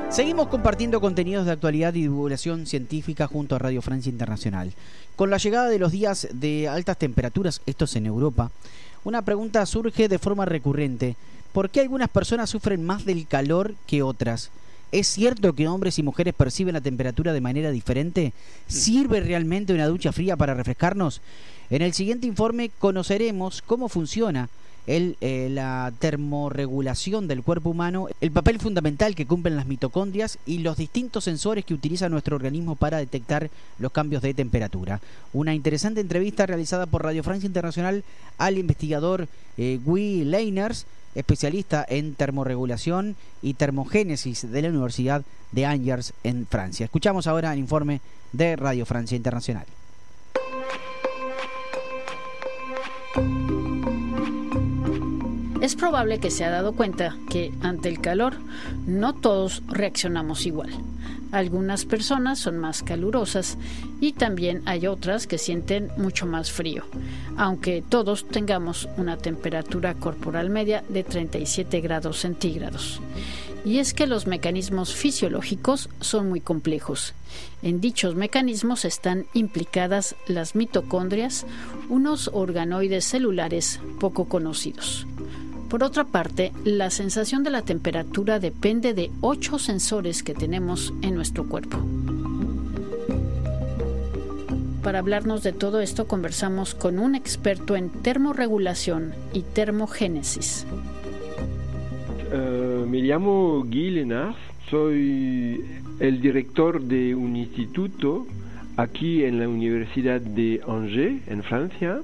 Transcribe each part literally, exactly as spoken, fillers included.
Seguimos compartiendo contenidos de actualidad y divulgación científica junto a Radio Francia Internacional. Con la llegada de los días de altas temperaturas, estos en Europa, una pregunta surge de forma recurrente. ¿Por qué algunas personas sufren más del calor que otras? ¿Es cierto que hombres y mujeres perciben la temperatura de manera diferente? ¿Sirve realmente una ducha fría para refrescarnos? En el siguiente informe conoceremos cómo funciona el, eh, la termorregulación del cuerpo humano, el papel fundamental que cumplen las mitocondrias y los distintos sensores que utiliza nuestro organismo para detectar los cambios de temperatura. Una interesante entrevista realizada por Radio Francia Internacional al investigador eh, Guy Leiners, especialista en termorregulación y termogénesis de la Universidad de Angers en Francia. Escuchamos ahora el informe de Radio Francia Internacional. Es probable que se ha dado cuenta que ante el calor no todos reaccionamos igual. Algunas personas son más calurosas y también hay otras que sienten mucho más frío, aunque todos tengamos una temperatura corporal media de treinta y siete grados centígrados. Y es que los mecanismos fisiológicos son muy complejos. En dichos mecanismos están implicadas las mitocondrias, unos organoides celulares poco conocidos. Por otra parte, la sensación de la temperatura depende de ocho sensores que tenemos en nuestro cuerpo. Para hablarnos de todo esto, conversamos con un experto en termorregulación y termogénesis. Uh, me llamo Guy Leiners, soy el director de un instituto aquí en la Universidad de Angers, en Francia,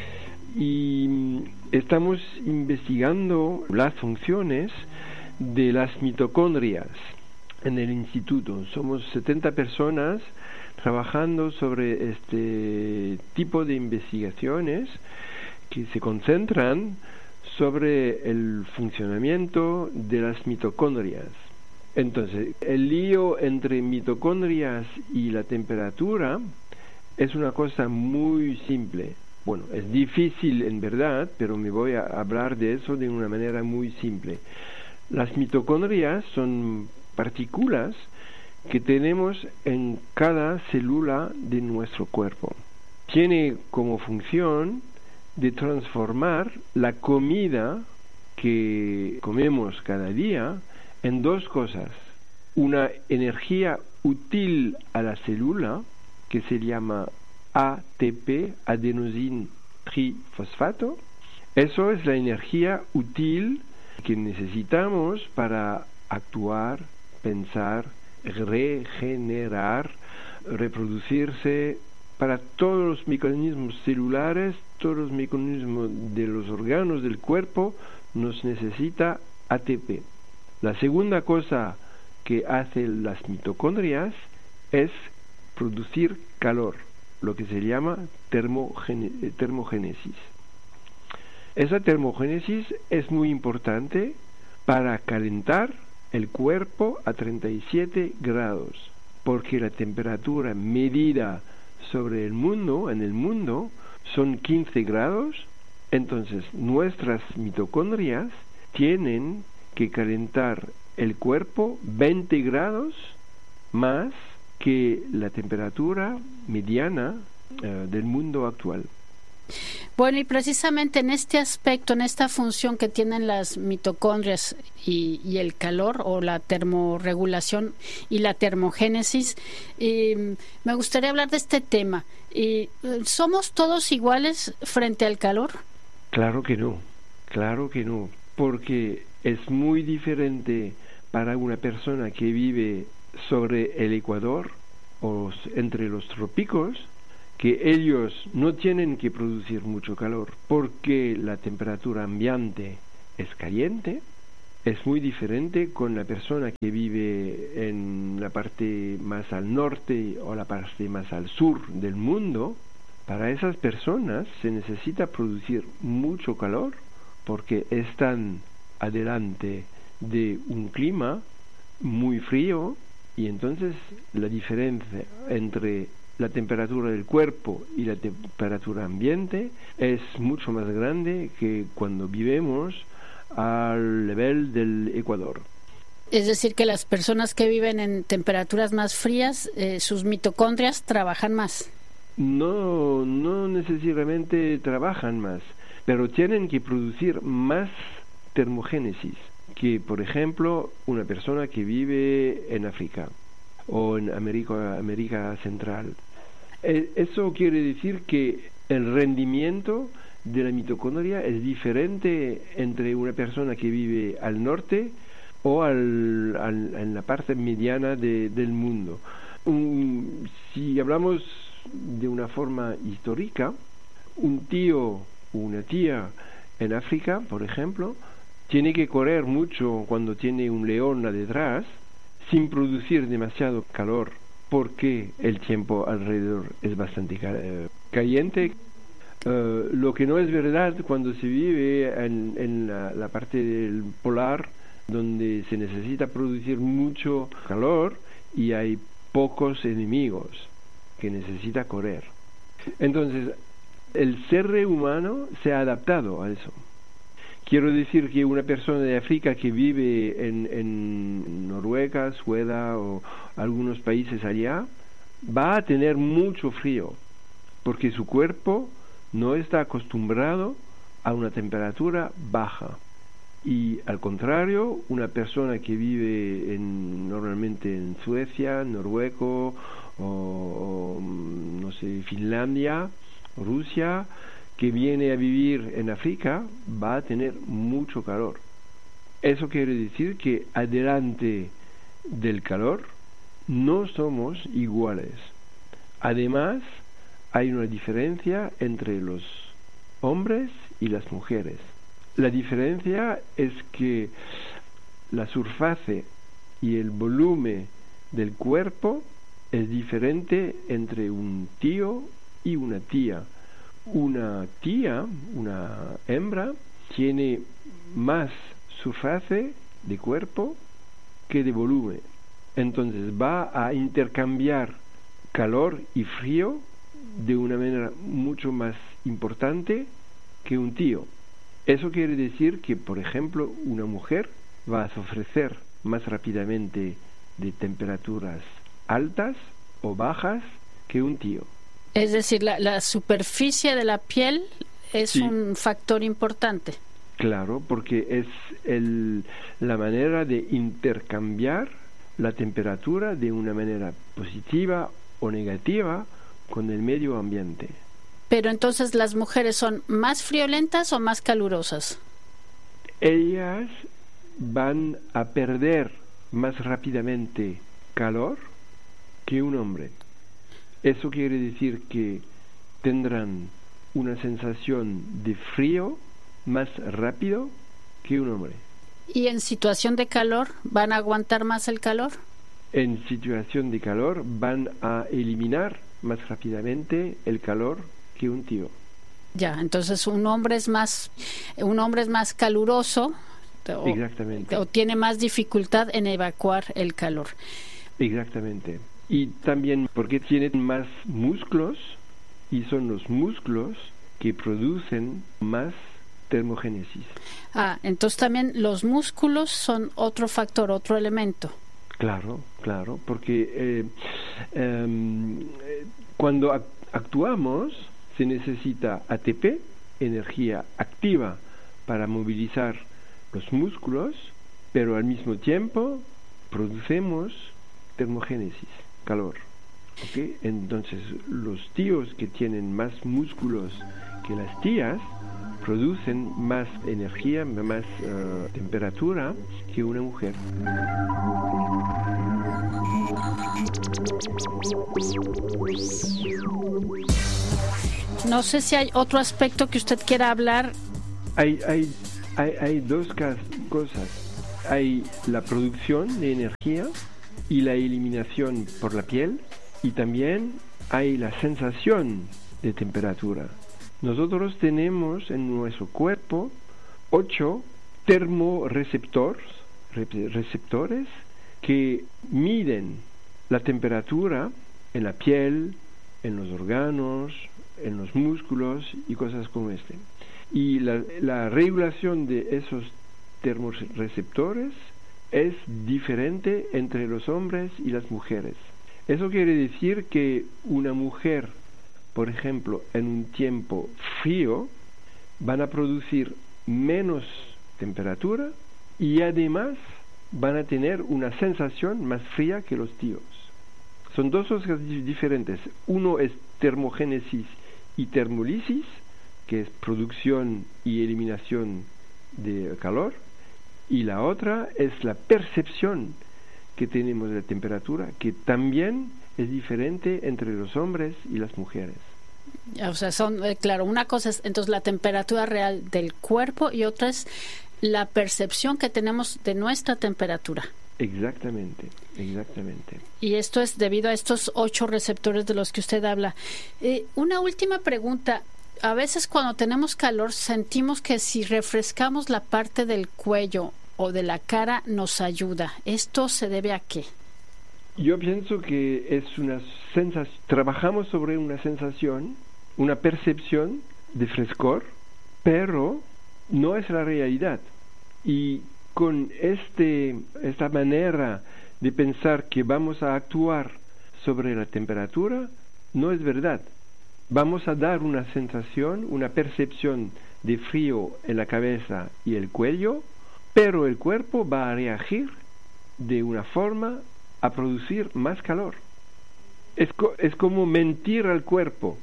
y estamos investigando las funciones de las mitocondrias en el instituto. Somos setenta personas trabajando sobre este tipo de investigaciones que se concentran sobre el funcionamiento de las mitocondrias. Entonces, el lío entre mitocondrias y la temperatura es una cosa muy simple. Bueno, es difícil en verdad, pero me voy a hablar de eso de una manera muy simple. Las mitocondrias son partículas que tenemos en cada célula de nuestro cuerpo. Tiene como función de transformar la comida que comemos cada día en dos cosas. Una energía útil a la célula, que se llama A T P, adenosín trifosfato. Eso es la energía útil que necesitamos para actuar, pensar, regenerar, reproducirse, para todos los mecanismos celulares, todos los mecanismos de los órganos del cuerpo, nos necesita A T P. La segunda cosa que hacen las mitocondrias es producir calor, lo que se llama termogene- termogénesis. Esa termogénesis es muy importante para calentar el cuerpo a treinta y siete grados, porque la temperatura medida sobre el mundo, en el mundo, son quince grados. Entonces nuestras mitocondrias tienen que calentar el cuerpo veinte grados más que la temperatura mediana uh, del mundo actual. Bueno, y precisamente en este aspecto, en esta función que tienen las mitocondrias y, y el calor o la termorregulación y la termogénesis, eh, me gustaría hablar de este tema. Eh, ¿Somos todos iguales frente al calor? Claro que no, claro que no, porque es muy diferente para una persona que vive sobre el Ecuador o entre los trópicos, que ellos no tienen que producir mucho calor porque la temperatura ambiente es caliente. Es muy diferente con la persona que vive en la parte más al norte o la parte más al sur del mundo. Para esas personas se necesita producir mucho calor porque están adelante de un clima muy frío, y entonces la diferencia entre la temperatura del cuerpo y la temperatura ambiente es mucho más grande que cuando vivimos al nivel del Ecuador. Es decir, que las personas que viven en temperaturas más frías, eh, sus mitocondrias trabajan más. No, no necesariamente trabajan más, pero tienen que producir más termogénesis que, por ejemplo, una persona que vive en África o en América, América Central. Eso quiere decir que el rendimiento de la mitocondria es diferente entre una persona que vive al norte o al, al, en la parte mediana de, del mundo. Um, si hablamos de una forma histórica, un tío o una tía en África, por ejemplo, tiene que correr mucho cuando tiene un león detrás sin producir demasiado calor, porque el tiempo alrededor es bastante caliente. Uh, lo que no es verdad cuando se vive en, en la, la parte del polar, donde se necesita producir mucho calor y hay pocos enemigos que necesita correr. Entonces, el ser humano se ha adaptado a eso. Quiero decir que una persona de África que vive en, en Noruega, Suecia o algunos países allá, va a tener mucho frío, porque su cuerpo no está acostumbrado a una temperatura baja. Y al contrario, una persona que vive en, normalmente en Suecia, Noruega o, o no sé, Finlandia, Rusia, que viene a vivir en África, va a tener mucho calor. Eso quiere decir que adelante del calor no somos iguales. Además, hay una diferencia entre los hombres y las mujeres. La diferencia es que la superficie y el volumen del cuerpo es diferente entre un tío y una tía. Una tía, una hembra, tiene más superficie de cuerpo que de volumen. Entonces va a intercambiar calor y frío de una manera mucho más importante que un tío. Eso quiere decir que, por ejemplo, una mujer va a sufrir más rápidamente de temperaturas altas o bajas que un tío. Es decir, la, la superficie de la piel es sí. un factor importante. Claro, porque es el, la manera de intercambiar la temperatura de una manera positiva o negativa con el medio ambiente. Pero entonces, ¿las mujeres son más friolentas o más calurosas? Ellas van a perder más rápidamente calor que un hombre. Eso quiere decir que tendrán una sensación de frío más rápido que un hombre. ¿Y en situación de calor van a aguantar más el calor? En situación de calor van a eliminar más rápidamente el calor que un tío. Ya, entonces un hombre es más un hombre es más caluroso o, Exactamente. o tiene más dificultad en evacuar el calor. Exactamente. Y también porque tienen más músculos, y son los músculos que producen más termogénesis. Ah, entonces también los músculos son otro factor, otro elemento. Claro, claro, porque eh, eh, cuando actuamos se necesita A T P, energía activa, para movilizar los músculos, pero al mismo tiempo producemos termogénesis, calor. ¿Okay? Entonces los tíos que tienen más músculos que las tías producen más energía, más uh, temperatura que una mujer. No sé si hay otro aspecto que usted quiera hablar. Hay, hay, hay, hay dos cosas. Hay la producción de energía y la eliminación por la piel, y también hay la sensación de temperatura. Nosotros tenemos en nuestro cuerpo ocho termorreceptores receptores que miden la temperatura en la piel, en los órganos, en los músculos y cosas como este. Y la, la regulación de esos termorreceptores es diferente entre los hombres y las mujeres. Eso quiere decir que una mujer, por ejemplo, en un tiempo frío, van a producir menos temperatura y además van a tener una sensación más fría que los tíos. Son dos cosas diferentes. Uno es termogénesis y termolisis, que es producción y eliminación de calor, y la otra es la percepción que tenemos de la temperatura, que también es diferente entre los hombres y las mujeres. O sea, son, eh, claro, una cosa es entonces la temperatura real del cuerpo y otra es la percepción que tenemos de nuestra temperatura. Exactamente, exactamente. Y esto es debido a estos ocho receptores de los que usted habla. Eh, una última pregunta. A veces cuando tenemos calor sentimos que si refrescamos la parte del cuello o de la cara nos ayuda. ¿Esto se debe a qué? Yo pienso que es una sensación, trabajamos sobre una sensación, una percepción de frescor, pero no es la realidad. Y con este, esta manera de pensar que vamos a actuar sobre la temperatura, no es verdad. Vamos a dar una sensación, una percepción de frío en la cabeza y el cuello, pero el cuerpo va a reagir de una forma a producir más calor. Es, co- es como mentir al cuerpo.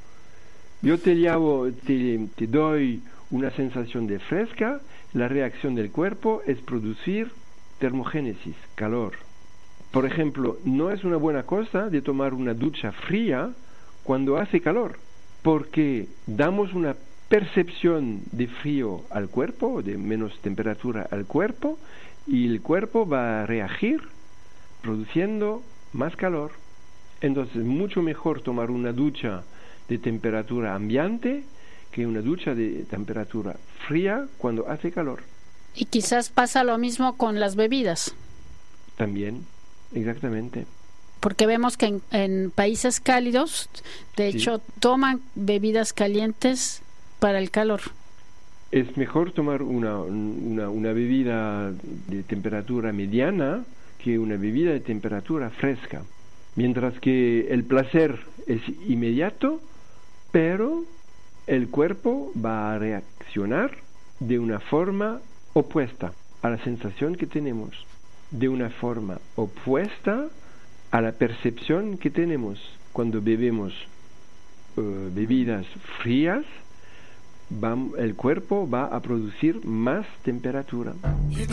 Yo te, llamo, te, te doy una sensación de fresca, la reacción del cuerpo es producir termogénesis, calor. Por ejemplo, no es una buena cosa de tomar una ducha fría cuando hace calor, porque damos una percepción de frío al cuerpo, de menos temperatura al cuerpo, y el cuerpo va a reagir produciendo más calor. Entonces es mucho mejor tomar una ducha de temperatura ambiente que una ducha de temperatura fría cuando hace calor. Y quizás pasa lo mismo con las bebidas. También, exactamente. Porque vemos que en, en países cálidos, de Sí. hecho, toman bebidas calientes para el calor. Es mejor tomar una, una, una bebida de temperatura mediana que una bebida de temperatura fresca. Mientras que el placer es inmediato, pero el cuerpo va a reaccionar de una forma opuesta a la sensación que tenemos, de una forma opuesta a la percepción que tenemos cuando bebemos uh, bebidas frías. Va, el cuerpo va a producir más temperatura.